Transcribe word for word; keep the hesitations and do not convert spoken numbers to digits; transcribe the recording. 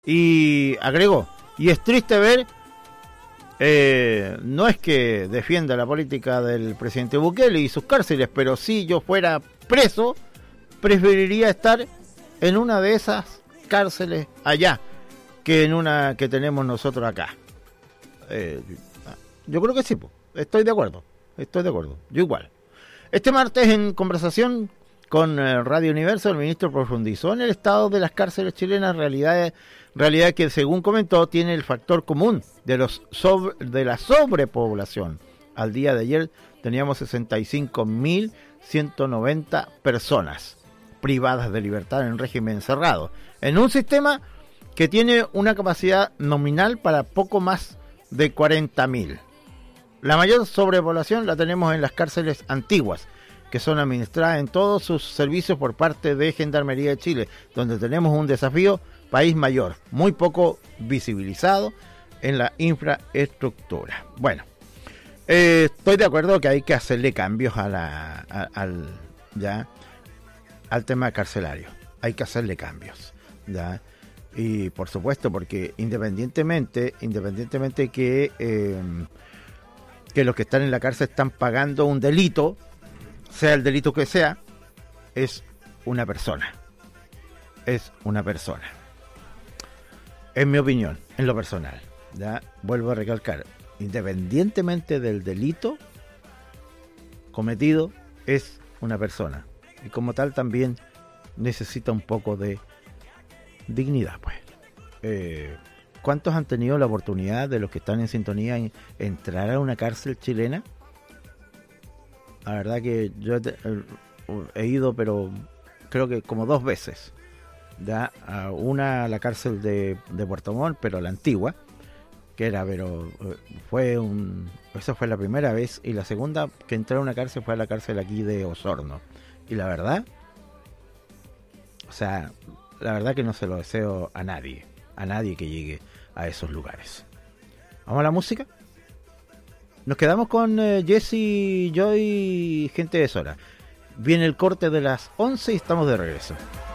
Y agregó, y es triste ver, eh, no es que defienda la política del presidente Bukele y sus cárceles, pero si yo fuera preso, preferiría estar en una de esas cárceles allá, que en una que tenemos nosotros acá. Eh, yo creo que sí, po. Estoy de acuerdo, estoy de acuerdo, yo igual. Este martes, en conversación con eh, Radio Universo, el ministro profundizó en el estado de las cárceles chilenas, realidad, realidad que, según comentó, tiene el factor común de los sobre, de la sobrepoblación. Al día de ayer teníamos sesenta y cinco mil ciento noventa personas privadas de libertad en régimen cerrado, en un sistema que tiene una capacidad nominal para poco más de cuarenta mil. La mayor sobrepoblación la tenemos en las cárceles antiguas, que son administradas en todos sus servicios por parte de Gendarmería de Chile, donde tenemos un desafío país mayor, muy poco visibilizado en la infraestructura. Bueno, eh, estoy de acuerdo que hay que hacerle cambios a la, a, al, ya, al tema carcelario. Hay que hacerle cambios, ya. Y por supuesto, porque independientemente, independientemente que eh, que los que están en la cárcel están pagando un delito, sea el delito que sea, es una persona. Es una persona. En mi opinión, en lo personal, ya vuelvo a recalcar, independientemente del delito cometido, es una persona. Y como tal también necesita un poco de dignidad, pues. Eh, ¿Cuántos han tenido la oportunidad de los que están en sintonía en entrar a una cárcel chilena? La verdad que yo he, he ido, pero creo que como dos veces. Ya, a una a la cárcel de, de Puerto Montt, pero la antigua, que era, pero fue un, esa fue la primera vez, y la segunda que entré a una cárcel fue a la cárcel aquí de Osorno. Y la verdad, o sea, la verdad que no se lo deseo a nadie, a nadie que llegue a esos lugares. ¿Vamos a la música? Nos quedamos con eh, Jesse, Joy, gente de Sora. Viene el corte de las once y estamos de regreso.